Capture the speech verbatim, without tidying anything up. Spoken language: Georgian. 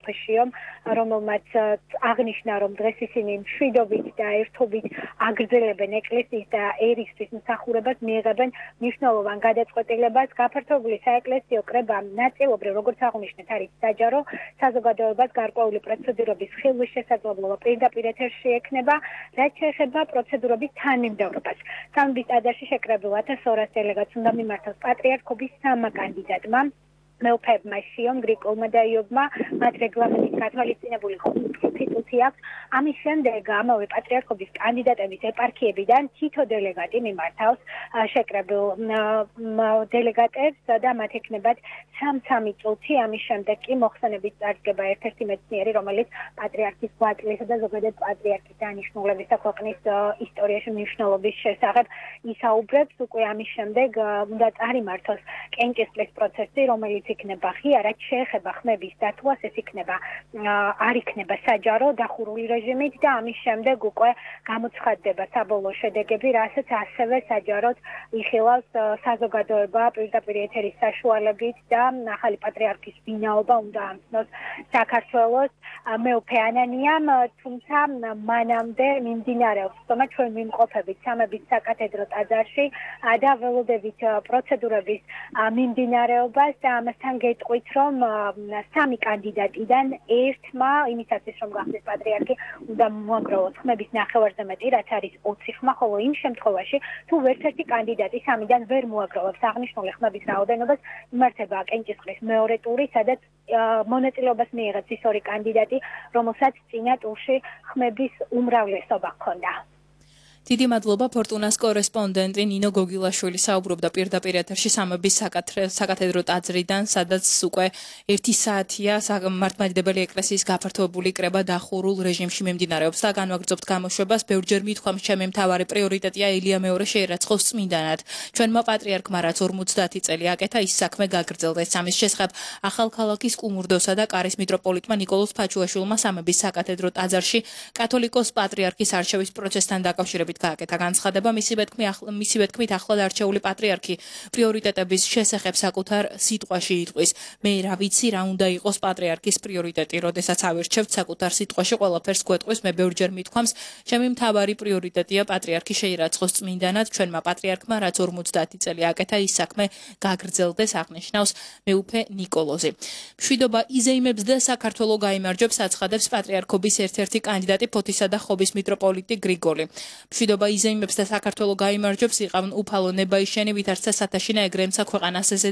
ფეშიომ, რომელმაც აღნიშნა, რომ დღეს ისინი მშვიდობით და ერთობით აგრძელებენ ეკლესიის და ერისთვის მსახურებას, მიიღებენ მნიშვნელოვან გადაწყვეტილებას. გაფართოებული საეკლესიო კრება ნაწილობრივ, როგორც აღნიშნეთ, არის საჯარო, საზოგადოებას გარკვეული პროცედურების ხილვის შესაძლებლობა პირდაპირ ეთერში ექნება, რაც შეეხება პროცედურების თანმიმდევრობას. სამების ტაძარში შეკრებილ ათას ორას დელეგატს უნდა მიმართოს პატრიარქობის სამმა კანდიდატმა. მეუფეებმა შიომ, გრიგოლმა და იობმა მათ რეგლამენტით გათვალისწინებული კონსტიტუცია აქვს. ამის შემდეგ ამავე პატრიარქობის კანდიდატების ეპარქიებიდან თითო დელეგატი მიმართავს შეკრებილ დელეგატებს და მათ ექნებათ სამ-სამი წუთი. ამის შემდეგ კი მოხსენებით წარდგება ერთ-ერთი მეცნიერი, რომელიც პატრიარქის გვაწლისა და ზოგადად პატრიარქის დანიშნულების და ქვეყნის ისტორიაში მნიშვნელობის შესახებ ისაუბრებს. უკვე ამის შემდეგ უნდა წარიმართოს კენჭისყრის პროცესი, რომელიც იქნება ღია, რაც შეეხება ხმების დათვას, ეს იქნება არ იქნება საჯარო დახურული რეჟიმით და ამის შემდეგ უკვე გამოცხადდება საბოლოო შედეგები, რასაც ასევე საჯაროდ იხილავს საზოგადოება პირდაპირ ეთერის საშუალებით და ახალი პატრიარქის ვინაობა უნდა ამცნოს საქართველოს. მეუფე ანანიამ, თუმცა მანამდე მიმდინარეობს ხტომა ჩვენ ვიმყოფებით სამების საკათედრო ტაძარში და ველოდებით პროცედურების მიმდინარეობას და ამასთან გეტყვით, რომ სამი კანდიდატიდან ერთმა იმისათვის, რომ გახდეს პატრიარქი, უნდა მოაგროვოს ხმების ნახევარზე მეტი, რაც არის ოცი ხმა, ხოლო იმ შემთხვევაში, თუ ერთ-ერთი კანდიდატი სამიდან ვერ მოაგროვებს აღნიშნული ხმების რაოდენობას, იმართება კენჭისყრის მეორე ტური, სადაც მონაწილეობას მიიღებს ის ორი კანდიდატი, რომელსაც წინა ტურში ხმების უმრავლესობა ჰქონდა. დიდი მადლობა. ფორტუნას კორესპონდენტი ნინო გოგილაშვილი საუბრობდა პირდაპირ ეთერში სამების საკათედრო ტაძრიდან, სადაც უკვე ერთი საათია მართლმადიდებელი ეკლესიის გაფართოებული კრება დახურულ რეჟიმში მიმდინარეობს და განვაგრძობთ გამოშვებას. ბევრჯერ მithქვამს, ჩემი მთავარი პრიორიტეტია ელია მეორე შეერაცხოს წმინდანად. ჩვენმა პატრიარქმა რაც ორმოცდაათი წელი აკეთა, ის საქმე გაგრძელდეს. ამის შესახებ ახალქალაქის კუმურდოსა და კარის მიტროპოლიტმა ნიკოლოზ ფაჩუაშვილმა სამების საკათედრო ტაძარში კათოლიკოს პატრიარქის არჩევის პროცესთან დაკავშირებით გააკეთა განცხადება. მისივე თქმით, ახლად არჩეული პატრიარქი პრიორიტეტების შესახებ საკუთარ სიტყვაში იტყვის. მე რა ვიცი, რა უნდა იყოს პატრიარქის პრიორიტეტი, როდესაც ავირჩევთ საკუთარ სიტყვაში ყველაფერს გვეტყვის. მე ბევრჯერ მithქვამს, ჩემი მთავარი პრიორიტეტია პატრიარქი შეირაცხოს წმინდანად. ჩვენმა პატრიარქმა რაც ორმოცდაათი წელი აკეთა, ის საქმე გაგრძელდეს, აღნიშნავს მეუფე ნიკოლოზი. მშვიდობა იზეიმებს და საქართველო გაიმარჯვებს, აცხადებს პატრიარქობის ერთ-ერთი კანდიდატი ფოთისა და ხობის მიტროპოლიტი გრიგოლი. მშვიდობა იზეიმებს და საქართველო გაიმარჯვებს, იყავენ უფალო ნებაიშენი, ვითარცა სათაშინა ეგრემცა ქვეყანას